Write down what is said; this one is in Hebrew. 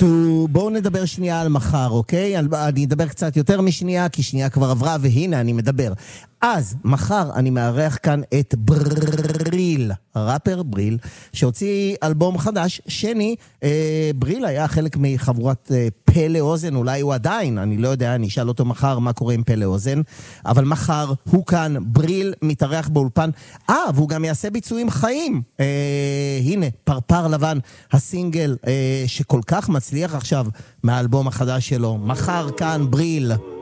בואו נדבר שנייה על מחר, אוקיי? אני אדבר קצת יותר משנייה, כי שנייה כבר עברה, והנה אני מדבר. אז, מחר אני מארח כאן את בריל, ראפר בריל, שהוציא אלבום חדש. שני, בריל היה חלק מחבורת פה לאוזן, אולי הוא עדיין, אני לא יודע, אני אשאל אותו מחר מה קורה עם פה לאוזן, אבל מחר הוא כאן, בריל מתארח באולפן, והוא גם יעשה ביצועים חיים. הנה, פרפר לבן, הסינגל שכל כך מצליח עכשיו מהאלבום החדש שלו. מחר כאן בריל.